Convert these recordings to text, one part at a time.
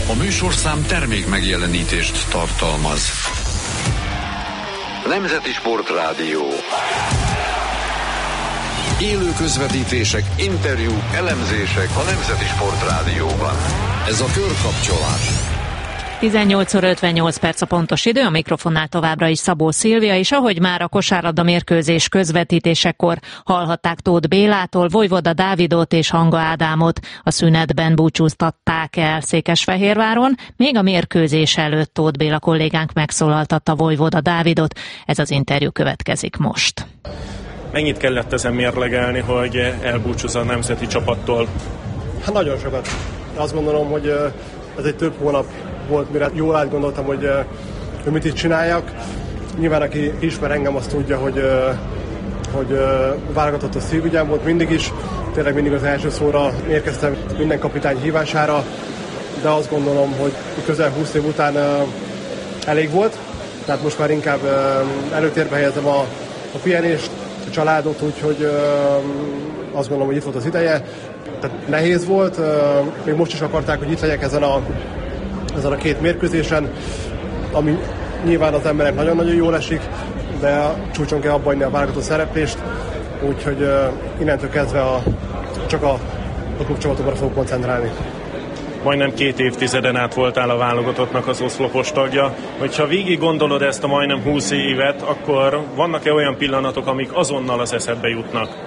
A műsorszám termék megjelenítést tartalmaz. Nemzeti Sportrádió. Élő közvetítések, interjúk, elemzések a Nemzeti Sportrádióban. Ez a Körkapcsolás. 18 óra 58 perc a pontos idő, a mikrofonnál továbbra is Szabó Szilvia, és ahogy már a kosárlabda mérkőzés közvetítésekor hallhatták Tóth Bélától, Vojvoda Dávidot és Hanga Ádámot a szünetben búcsúztatták el Székesfehérváron, még a mérkőzés előtt Tóth Béla kollégánk megszólaltatta Vojvoda Dávidot, ez az interjú következik most. Mennyit kellett ezen mérlegelni, hogy elbúcsúz a nemzeti csapattól? Hát nagyon sokat. Azt gondolom, hogy ez egy több hónap volt, mire jól átgondoltam, hogy mit itt csináljak. Nyilván aki ismer engem, azt tudja, hogy válogatott a szívügyem volt mindig is. Tényleg mindig az első szóra érkeztem minden kapitány hívására, de azt gondolom, hogy közel 20 év után elég volt. Tehát most már inkább előtérbe helyezem a pihenést, a családot, úgyhogy azt gondolom, hogy itt volt az ideje. Tehát nehéz volt, még most is akarták, hogy itt legyek ezen a két mérkőzésen, ami nyilván az emberek nagyon-nagyon jól esik, de a csúcson kell abba hagyni a válogatott szereplést, úgyhogy innentől kezdve csak a klubcsapatokra fogok koncentrálni. Majdnem 2 évtizeden át voltál a válogatottnak az oszlopos tagja. Hogyha végig gondolod ezt a majdnem 20 évet, akkor vannak-e olyan pillanatok, amik azonnal az eszedbe jutnak?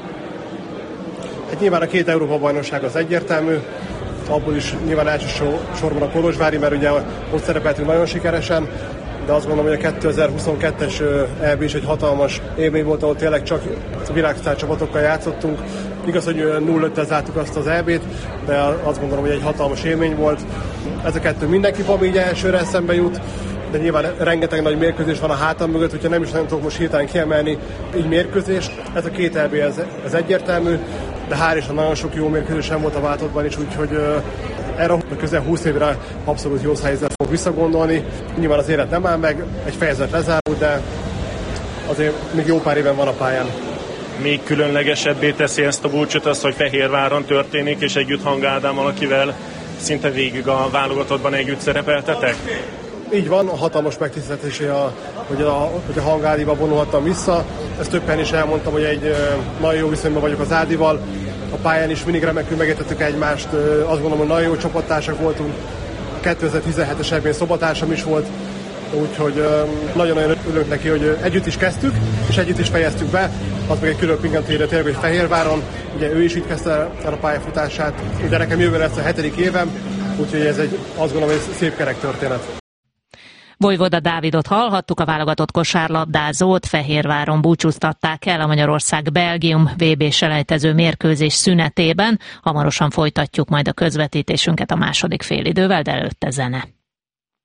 Hát nyilván a 2 Európa-bajnokság az egyértelmű, abból is nyilván elsősorban a Kolozsvári, mert ugye ott szerepeltünk nagyon sikeresen, de azt gondolom, hogy a 2022-es EB is egy hatalmas élmény volt, ahol tényleg csak világsztár csapatokkal játszottunk. Igaz, hogy 0-5-tel zártuk azt az EB-t, de azt gondolom, hogy egy hatalmas élmény volt. Ez a 2 mindenképp, ami így elsőre eszembe jut, de nyilván rengeteg nagy mérkőzés van a hátam mögött, hogyha nem is nagyon tudok most hirtelen kiemelni így mérkőzést. Ez a 2 EB, ez egyértelmű, de hál' Isten nagyon sok jó mérkőzésem volt a válogatottban is, úgyhogy erre a közel 20 évre abszolút jó helyzetre fog visszagondolni. Nyilván az élet nem áll meg, egy fejezet lezárult, de azért még jó pár éven van a pályán. Még különlegesebbé teszi ezt a búcsút az, hogy Fehérváron történik, és együtt Hanga Ádámmal, akivel szinte végig a válogatottban együtt szerepeltetek? Így van, a hatalmas megtiszteltetés, hogy a Hanga Ádival vonulhattam vissza. Ezt többen is elmondtam, hogy egy nagyon jó viszonyban vagyok az Ádival. A pályán is mindig remekül megértettük egymást, azt gondolom, hogy nagyon jó csapattársak voltunk. 2017-es ebben szobatársam is volt, úgyhogy nagyon-nagyon örülök neki, hogy együtt is kezdtük, és együtt is fejeztük be. Az meg egy külön pillanatér tényleg, hogy Fehérváron, ugye ő is itt kezdte el a pályafutását, de nekem jövőre lesz a 7. évem, úgyhogy ez azt gondolom, hogy szép kerek történet. Vojvoda Dávidot hallhattuk, a válogatott kosárlabdázót Fehérváron búcsúztatták el a Magyarország-Belgium VB-selejtező mérkőzés szünetében. Hamarosan folytatjuk majd a közvetítésünket a második félidővel, de előtte zene.